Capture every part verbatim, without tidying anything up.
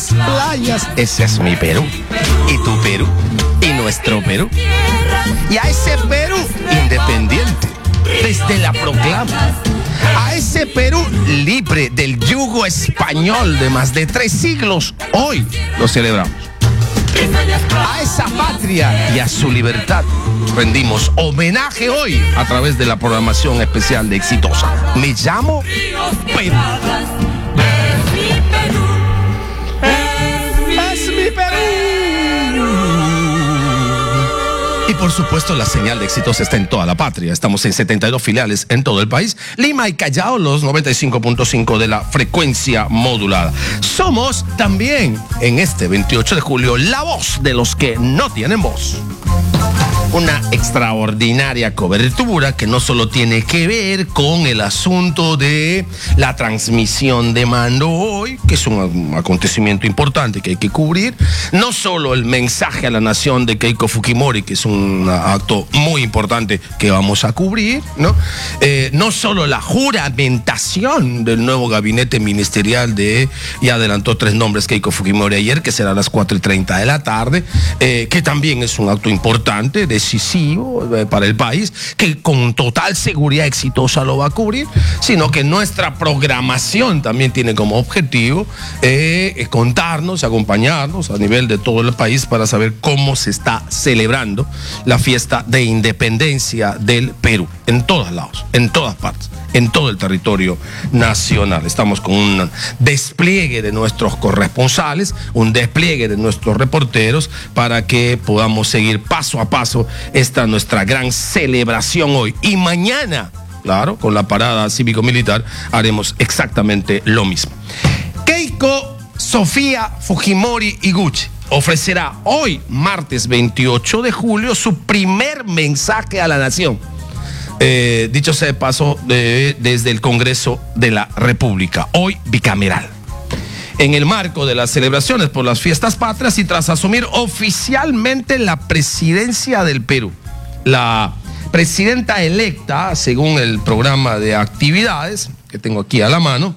las playas. Ese es mi Perú. Y tu Perú. Y nuestro Perú. Y a ese Perú independiente, desde la proclama. A ese Perú libre del yugo español de más de tres siglos, hoy lo celebramos. A esa patria y a su libertad rendimos homenaje hoy a través de la programación especial de Exitosa. Me llamo Perú. Es mi Perú. Y por supuesto la señal de Exitosa está en toda la patria. Estamos en setenta y dos filiales en todo el país. Lima y Callao, los noventa y cinco punto cinco de la frecuencia modulada. Somos también en este veintiocho de julio la voz de los que no tienen voz. Una extraordinaria cobertura que no solo tiene que ver con el asunto de la transmisión de mando hoy, que es un acontecimiento importante que hay que cubrir, no solo el mensaje a la nación de Keiko Fujimori, que es un acto muy importante que vamos a cubrir, ¿no? Eh, no solo la juramentación del nuevo gabinete ministerial de, y adelantó tres nombres Keiko Fujimori ayer, que será a las cuatro y treinta de la tarde, eh, que también es un acto importante, de decisivo para el país, que con total seguridad Exitosa lo va a cubrir, sino que nuestra programación también tiene como objetivo eh, contarnos, acompañarnos a nivel de todo el país para saber cómo se está celebrando la fiesta de independencia del Perú, en todos lados, en todas partes, en todo el territorio nacional. Estamos con un despliegue de nuestros corresponsales, un despliegue de nuestros reporteros para que podamos seguir paso a paso esta nuestra gran celebración hoy. Y mañana, claro, con la parada cívico-militar haremos exactamente lo mismo. Keiko Sofía Fujimori Iguchi ofrecerá hoy, martes veintiocho de julio, su primer mensaje a la nación. Eh, dicho sea de paso, de, desde el Congreso de la República, hoy bicameral. En el marco de las celebraciones por las fiestas patrias y tras asumir oficialmente la presidencia del Perú. La presidenta electa, según el programa de actividades que tengo aquí a la mano,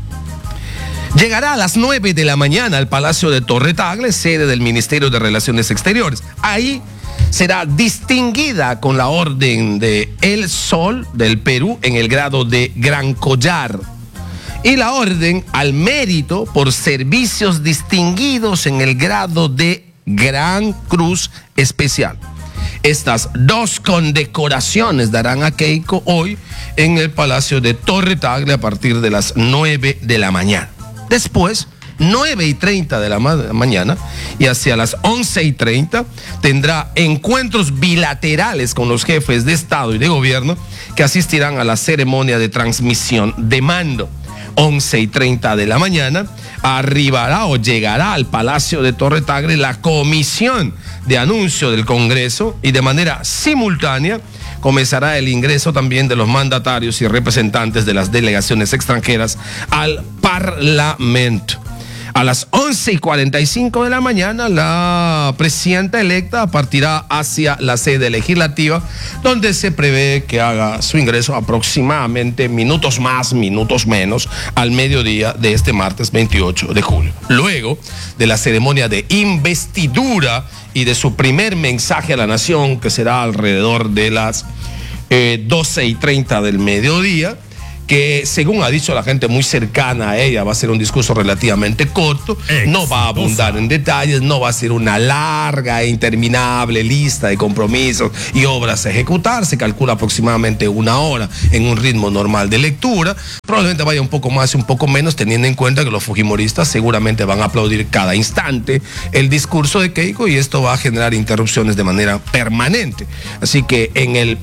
llegará a las nueve de la mañana al Palacio de Torre Tagle, sede del Ministerio de Relaciones Exteriores. Ahí será distinguida con la Orden de El Sol del Perú en el grado de Gran Collar y la Orden al Mérito por servicios distinguidos en el grado de Gran Cruz Especial. Estas dos condecoraciones darán a Keiko hoy en el Palacio de Torre Tagle a partir de las nueve de la mañana. Después, nueve y treinta de la ma- mañana y hacia las once y treinta tendrá encuentros bilaterales con los jefes de Estado y de Gobierno que asistirán a la ceremonia de transmisión de mando. once y treinta de la mañana arribará o llegará al Palacio de Torre Tagle la comisión de anuncio del Congreso y de manera simultánea comenzará el ingreso también de los mandatarios y representantes de las delegaciones extranjeras al Parlamento. A las once y cuarenta y cinco de la mañana, la presidenta electa partirá hacia la sede legislativa, donde se prevé que haga su ingreso aproximadamente minutos más, minutos menos, al mediodía de este martes veintiocho de julio. Luego de la ceremonia de investidura y de su primer mensaje a la nación, que será alrededor de las eh, doce y treinta del mediodía, que según ha dicho la gente muy cercana a ella va a ser un discurso relativamente corto, Exitosa. No va a abundar en detalles, no va a ser una larga e interminable lista de compromisos y obras a ejecutar, se calcula aproximadamente una hora en un ritmo normal de lectura, probablemente vaya un poco más y un poco menos teniendo en cuenta que los fujimoristas seguramente van a aplaudir cada instante el discurso de Keiko y esto va a generar interrupciones de manera permanente, así que en el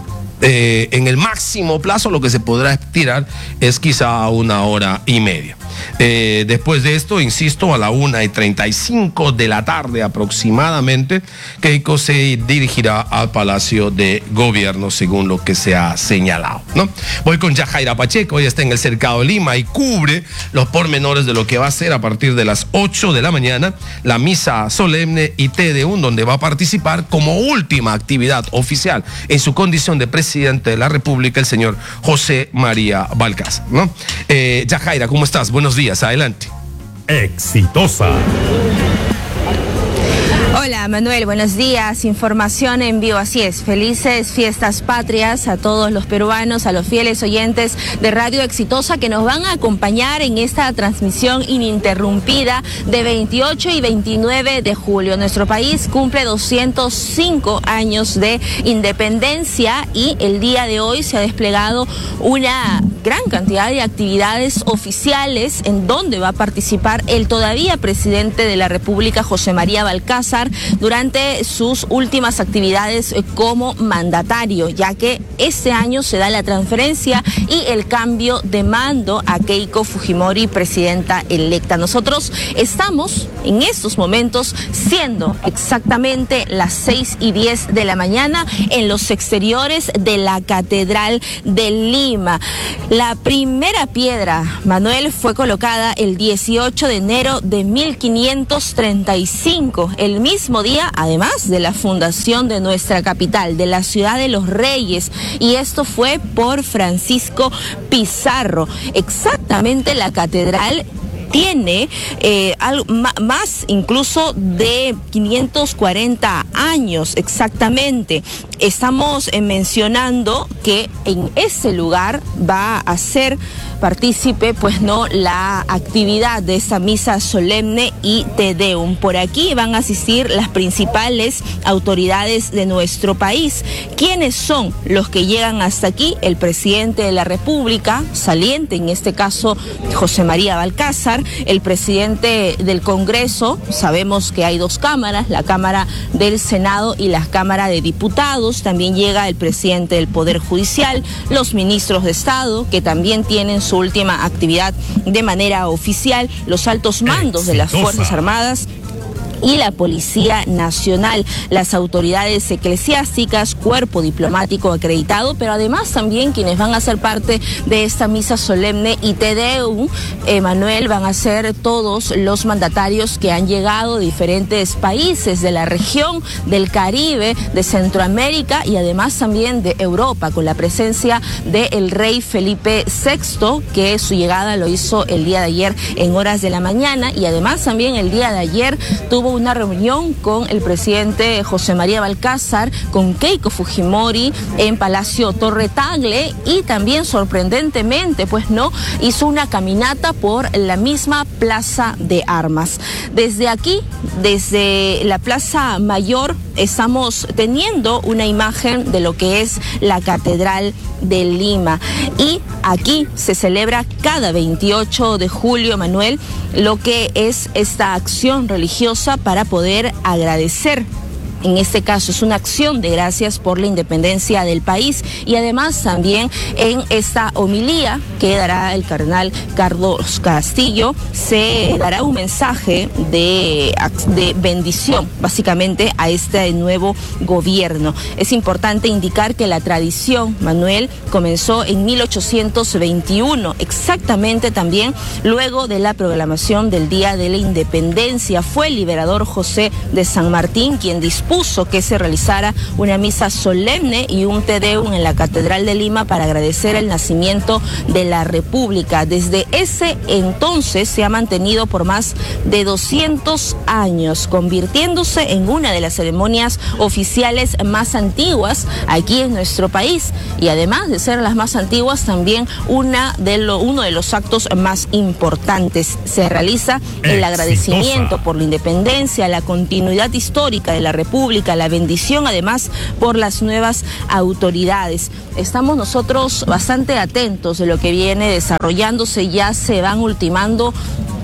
Eh, en el máximo plazo lo que se podrá estirar es quizá una hora y media. Eh, después de esto, insisto, a la una y treinta y cinco de la tarde aproximadamente, Keiko se dirigirá al Palacio de Gobierno, según lo que se ha señalado, ¿no? Voy con Yajaira Pacheco, ella está en el Cercado de Lima y cubre los pormenores de lo que va a ser a partir de las ocho de la mañana la misa solemne y Te Deum, donde va a participar como última actividad oficial en su condición de presidente de la República, el señor José María Valcárcel, ¿no? Eh, Yajaira, ¿cómo estás? Buenos días, adelante. Exitosa. Hola Manuel, buenos días. Información en vivo, así es. Felices fiestas patrias a todos los peruanos, a los fieles oyentes de Radio Exitosa que nos van a acompañar en esta transmisión ininterrumpida de veintiocho y veintinueve de julio. Nuestro país cumple doscientos cinco años de independencia y el día de hoy se ha desplegado una gran cantidad de actividades oficiales en donde va a participar el todavía presidente de la República, José María Balcázar, durante sus últimas actividades como mandatario, ya que este año se da la transferencia y el cambio de mando a Keiko Fujimori, presidenta electa. Nosotros estamos en estos momentos siendo exactamente las seis y diez de la mañana en los exteriores de la Catedral de Lima. La primera piedra, Manuel, fue colocada el dieciocho de enero de mil quinientos treinta y cinco, el mismo día, además de la fundación de nuestra capital, de la ciudad de los Reyes, y esto fue por Francisco Pizarro. Exactamente, la catedral tiene eh, algo más incluso de quinientos cuarenta años exactamente. Estamos eh, mencionando que en ese lugar va a ser partícipe, pues no, la actividad de esta misa solemne y Te Deum. Por aquí van a asistir las principales autoridades de nuestro país. ¿Quiénes son los que llegan hasta aquí? El presidente de la República, saliente, en este caso José María Balcázar, el presidente del Congreso, sabemos que hay dos cámaras, la Cámara del Senado y la Cámara de Diputados. También llega el presidente del Poder Judicial, los ministros de Estado, que también tienen su última actividad de manera oficial, los altos mandos de las Fuerzas Armadas y la Policía Nacional, las autoridades eclesiásticas, cuerpo diplomático acreditado, pero además también quienes van a ser parte de esta misa solemne y Te Deum, Manuel, van a ser todos los mandatarios que han llegado de diferentes países de la región, del Caribe, de Centroamérica y además también de Europa, con la presencia del rey Felipe sexto, que su llegada lo hizo el día de ayer en horas de la mañana, y además también el día de ayer tuvo una reunión con el presidente José María Balcázar, con Keiko Fujimori en Palacio Torre Tagle, y también sorprendentemente, pues no, hizo una caminata por la misma Plaza de Armas. Desde aquí, desde la Plaza Mayor, estamos teniendo una imagen de lo que es la Catedral de Lima, y aquí se celebra cada veintiocho de julio, Manuel, lo que es esta acción religiosa para poder agradecer. En este caso es una acción de gracias por la independencia del país, y además también en esta homilía que dará el cardenal Carlos Castillo se dará un mensaje de, de bendición básicamente a este nuevo gobierno. Es importante indicar que la tradición, Manuel, comenzó en mil ochocientos veintiuno, exactamente también luego de la proclamación del Día de la Independencia. Fue el liberador José de San Martín quien dispuso que se realizara una misa solemne y un Te Deum en la Catedral de Lima para agradecer el nacimiento de la República. Desde ese entonces se ha mantenido por más de doscientos años, convirtiéndose en una de las ceremonias oficiales más antiguas aquí en nuestro país, y además de ser las más antiguas, también una de lo, uno de los actos más importantes. Se realiza el agradecimiento por la independencia, la continuidad histórica de la República, la bendición además por las nuevas autoridades. Estamos nosotros bastante atentos de lo que viene desarrollándose, ya se van ultimando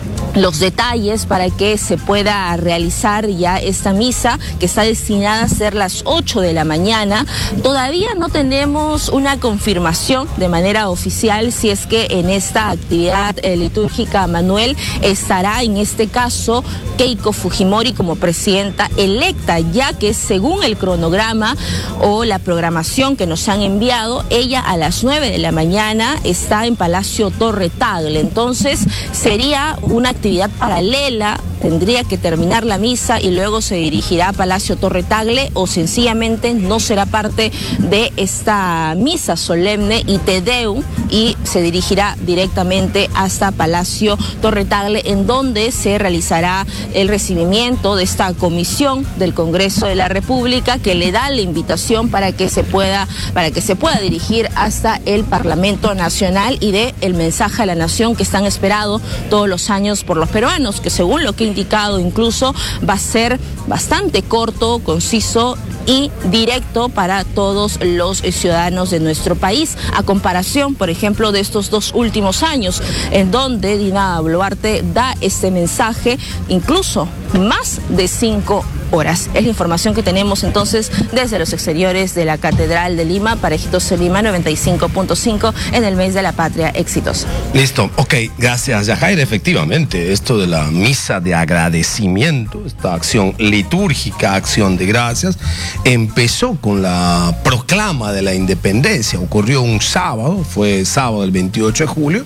los detalles para que se pueda realizar ya esta misa, que está destinada a ser las ocho de la mañana. Todavía no tenemos una confirmación de manera oficial si es que en esta actividad eh, litúrgica, Manuel, estará en este caso Keiko Fujimori como presidenta electa, ya que según el cronograma o la programación que nos han enviado, ella a las nueve de la mañana está en Palacio Torre Tagle. Entonces sería una actividad paralela, tendría que terminar la misa y luego se dirigirá a Palacio Torre Tagle, o sencillamente no será parte de esta misa solemne y Te Deum y se dirigirá directamente hasta Palacio Torre Tagle, en donde se realizará el recibimiento de esta comisión del Congreso de la República, que le da la invitación para que se pueda, para que se pueda dirigir hasta el Parlamento Nacional y dé el mensaje a la nación que están esperando todos los años por los peruanos, que según lo que he indicado incluso va a ser bastante corto, conciso y directo para todos los ciudadanos de nuestro país, a comparación, por ejemplo, de estos dos últimos años, en donde Dina Boluarte da este mensaje incluso más de cinco horas. Es la información que tenemos entonces desde los exteriores de la Catedral de Lima para Exitosa Lima noventa y cinco punto cinco en el mes de la patria exitosa. Listo, ok, gracias Yajaira. Efectivamente, esto de la misa de agradecimiento, esta acción litúrgica, acción de gracias, empezó con la proclama de la independencia. Ocurrió un sábado, fue sábado del veintiocho de julio,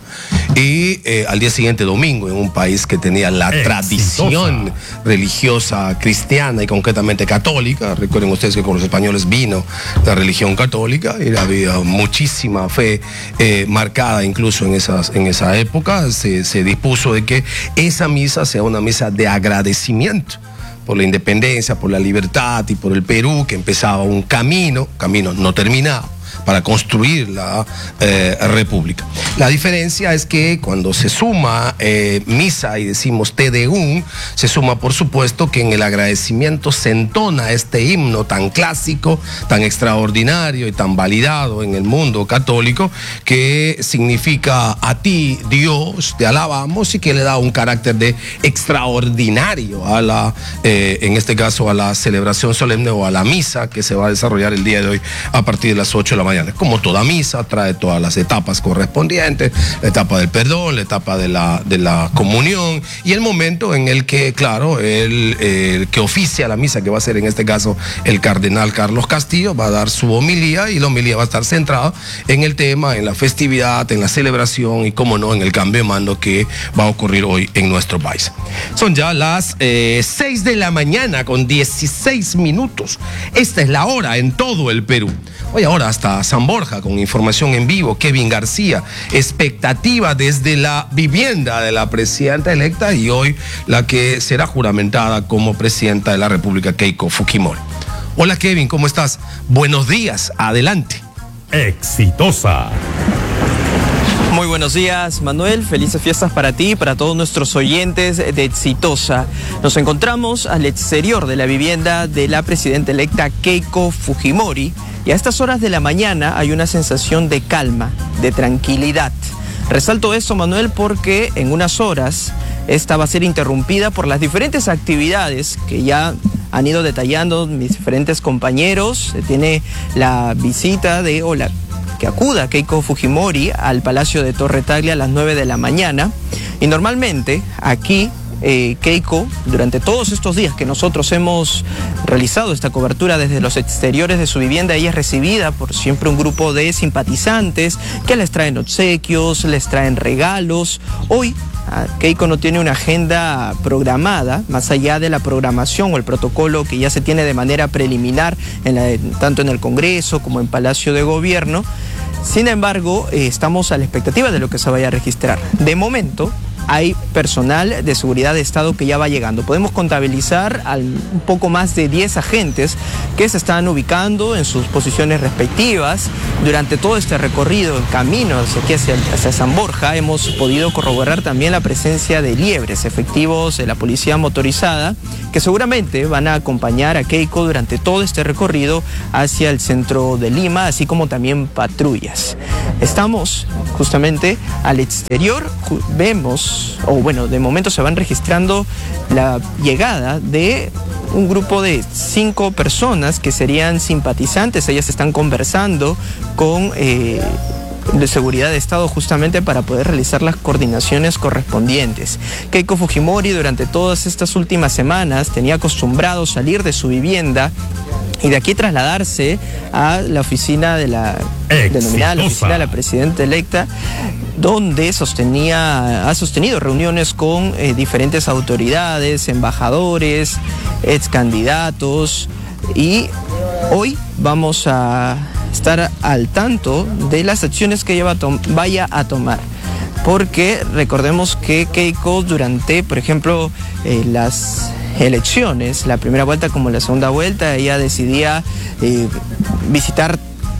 y eh, al día siguiente domingo, en un país que tenía la exitosa tradición religiosa cristiana y concretamente católica. Recuerden ustedes que con los españoles vino la religión católica y había muchísima fe eh, marcada incluso en, esas, en esa época. Se, se dispuso de que esa misa sea una misa de agradecimiento por la independencia, por la libertad y por el Perú, que empezaba un camino, camino no terminado, para construir la eh, república. La diferencia es que cuando se suma eh, misa y decimos Te Deum, se suma por supuesto que en el agradecimiento se entona este himno tan clásico, tan extraordinario y tan validado en el mundo católico, que significa a ti Dios te alabamos, y que le da un carácter de extraordinario a la, eh, en este caso a la celebración solemne o a la misa que se va a desarrollar el día de hoy a partir de las ocho de la mañana. Como toda misa, trae todas las etapas correspondientes, la etapa del perdón, la etapa de la, de la comunión y el momento en el que, claro, el, el que oficia la misa, que va a ser en este caso el cardenal Carlos Castillo, va a dar su homilía, y la homilía va a estar centrada en el tema, en la festividad, en la celebración y, como no, en el cambio de mando que va a ocurrir hoy en nuestro país. Son ya las eh, seis de la mañana con dieciséis minutos. Esta es la hora en todo el Perú. Hoy ahora hasta San Borja con información en vivo. Kevin García, expectativa desde la vivienda de la presidenta electa y hoy la que será juramentada como presidenta de la República, Keiko Fujimori. Hola Kevin, ¿cómo estás? Buenos días, adelante. Exitosa. Muy buenos días, Manuel. Felices fiestas para ti y para todos nuestros oyentes de Exitosa. Nos encontramos al exterior de la vivienda de la presidenta electa Keiko Fujimori, y a estas horas de la mañana hay una sensación de calma, de tranquilidad. Resalto esto, Manuel, porque en unas horas esta va a ser interrumpida por las diferentes actividades que ya han ido detallando mis diferentes compañeros. Se tiene la visita de, o la que acuda Keiko Fujimori al Palacio de Torre Tagle a las nueve de la mañana. Y normalmente aquí eh, Keiko, durante todos estos días que nosotros hemos realizado esta cobertura desde los exteriores de su vivienda, ella es recibida por siempre un grupo de simpatizantes que les traen obsequios, les traen regalos. Hoy Keiko no tiene una agenda programada, más allá de la programación o el protocolo que ya se tiene de manera preliminar, en la, tanto en el Congreso como en Palacio de Gobierno. Sin embargo, eh, estamos a la expectativa de lo que se vaya a registrar. De momento, hay personal de seguridad de Estado que ya va llegando. Podemos contabilizar al, un poco más de diez agentes que se están ubicando en sus posiciones respectivas. Durante todo este recorrido en camino hacia aquí, hacia, hacia San Borja, hemos podido corroborar también la presencia de liebres, efectivos de la policía motorizada, que seguramente van a acompañar a Keiko durante todo este recorrido hacia el centro de Lima, así como también patrullas. Estamos justamente al exterior, vemos, o bueno, de momento se van registrando la llegada de un grupo de cinco personas que serían simpatizantes. Ellas están conversando con eh, de seguridad de Estado justamente para poder realizar las coordinaciones correspondientes. Keiko Fujimori durante todas estas últimas semanas tenía acostumbrado salir de su vivienda y de aquí trasladarse a la oficina de la denominada la oficina de la presidenta electa, donde sostenía, ha sostenido reuniones con eh, diferentes autoridades, embajadores, ex candidatos, y hoy vamos a estar al tanto de las acciones que ella va a vaya a tomar. Porque recordemos que Keiko durante, por ejemplo, eh, las elecciones, la primera vuelta como la segunda vuelta, ella decidía eh, visitar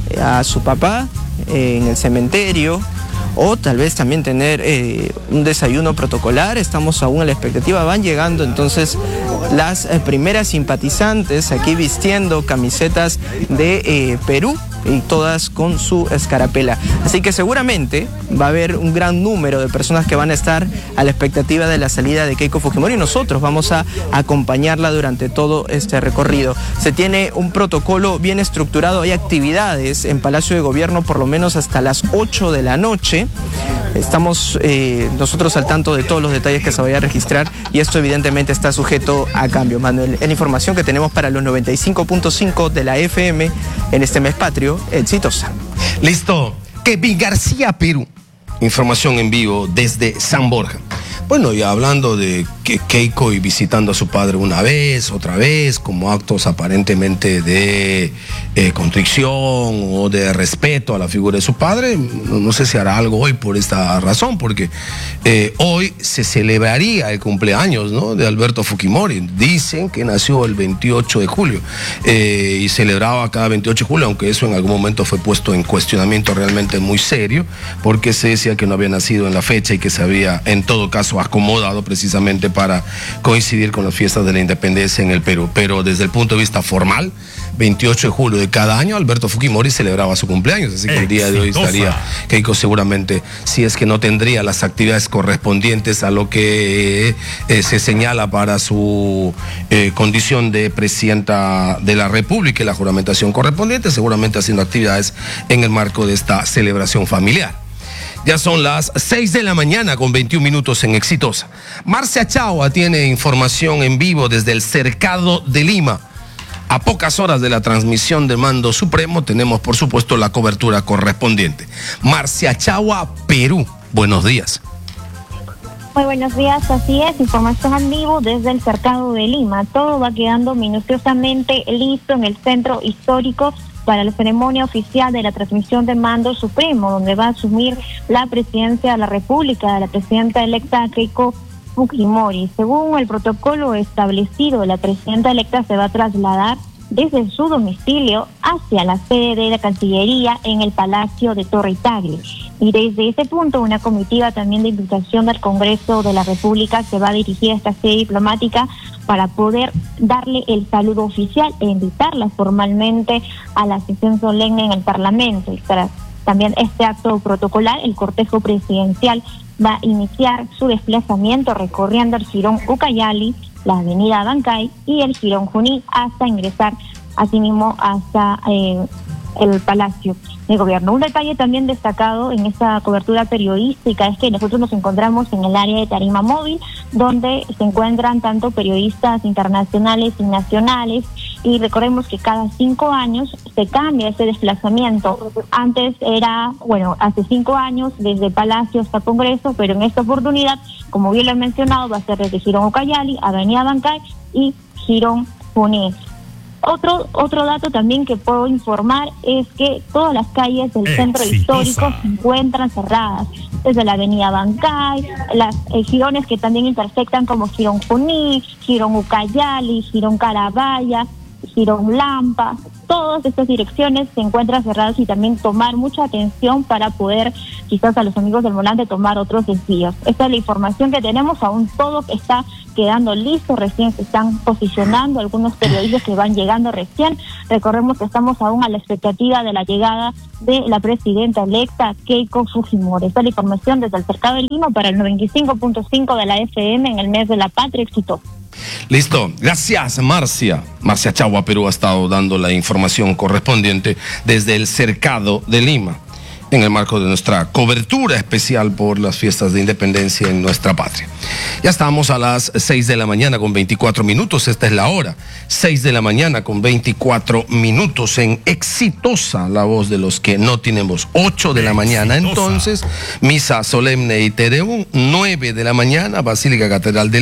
a su papá eh, en el cementerio, o tal vez también tener eh, un desayuno protocolar. Estamos aún a la expectativa, van llegando entonces las eh, primeras simpatizantes aquí vistiendo camisetas de eh, Perú, y todas con su escarapela. Así que seguramente va a haber un gran número de personas que van a estar a la expectativa de la salida de Keiko Fujimori, y nosotros vamos a acompañarla durante todo este recorrido. Se tiene un protocolo bien estructurado, hay actividades en Palacio de Gobierno por lo menos hasta las ocho de la noche. Estamos eh, nosotros al tanto de todos los detalles que se vaya a registrar, y esto evidentemente está sujeto a cambio. Manuel, en la información que tenemos para los noventa y cinco punto cinco de la F M en este mes patrio, Exitosa. Listo. Kevin García, Perú. Información en vivo desde San Borja. Bueno, y hablando de que Keiko y visitando a su padre una vez, otra vez, como actos aparentemente de eh, contrición o de respeto a la figura de su padre, no, no sé si hará algo hoy por esta razón, porque eh, hoy se celebraría el cumpleaños, ¿no?, de Alberto Fujimori. Dicen que nació el veintiocho de julio eh, y celebraba cada veintiocho de julio, aunque eso en algún momento fue puesto en cuestionamiento realmente muy serio, porque se decía que no había nacido en la fecha y que se había en todo caso acomodado precisamente para coincidir con las fiestas de la independencia en el Perú. Pero desde el punto de vista formal, veintiocho de julio de cada año, Alberto Fujimori celebraba su cumpleaños, así que el día de hoy estaría Keiko seguramente, si es que no tendría las actividades correspondientes a lo que eh, se señala para su eh, condición de presidenta de la República y la juramentación correspondiente, seguramente haciendo actividades en el marco de esta celebración familiar. Ya son las seis de la mañana con veintiún minutos en Exitosa. Marcia Chagua tiene información en vivo desde el Cercado de Lima. A pocas horas de la transmisión de Mando Supremo tenemos, por supuesto, la cobertura correspondiente. Marcia Chagua, Perú. Buenos días. Muy buenos días, así es, información en vivo desde el Cercado de Lima. Todo va quedando minuciosamente listo en el centro histórico para la ceremonia oficial de la transmisión de Mando Supremo, donde va a asumir la presidencia de la República, la presidenta electa Keiko Fujimori. Según el protocolo establecido, la presidenta electa se va a trasladar desde su domicilio hacia la sede de la Cancillería en el Palacio de Torre Tagle. Y desde ese punto, una comitiva también de invitación del Congreso de la República se va a dirigir a esta sede diplomática para poder darle el saludo oficial e invitarla formalmente a la sesión solemne en el Parlamento. Y tras también este acto protocolar, el cortejo presidencial va a iniciar su desplazamiento recorriendo el Jirón Ucayali, la avenida Abancay y el Jirón Junín hasta ingresar asimismo hasta eh, el Palacio de Gobierno. Un detalle también destacado en esta cobertura periodística es que nosotros nos encontramos en el área de tarima móvil, donde se encuentran tanto periodistas internacionales y nacionales, y recordemos que cada cinco años se cambia ese desplazamiento. Antes era, bueno, hace cinco años desde Palacio hasta Congreso, pero en esta oportunidad, como bien lo he mencionado, va a ser desde Jirón Ucayali, avenida Bancay y Jirón Junín. Otro otro dato también que puedo informar es que todas las calles del centro histórico se encuentran cerradas, desde la avenida Bancay, las eh, girones que también intersectan como Jirón Junín, Jirón Ucayali, Jirón Carabaya, Jirón Lampa. Todas estas direcciones se encuentran cerradas, y también tomar mucha atención para poder, quizás a los amigos del volante, tomar otros desvíos. Esta es la información que tenemos, aún todo está quedando listo, recién se están posicionando algunos periodistas que van llegando recién. Recordemos que estamos aún a la expectativa de la llegada de la presidenta electa Keiko Fujimori. Esta es la información desde el Cercado de Lima para el noventa y cinco punto cinco de la F M en el mes de la patria. Exitoso. Listo, gracias Marcia. Marcia Chagua, Perú, ha estado dando la información correspondiente desde el Cercado de Lima. en el marco de nuestra cobertura especial por las fiestas de independencia en nuestra patria. Ya estamos a las seis de la mañana con veinticuatro minutos, esta es la hora, seis de la mañana con veinticuatro minutos en Exitosa, la voz de los que no tienen voz. ocho de la mañana entonces, misa solemne y Te Deum, nueve de la mañana, Basílica Catedral de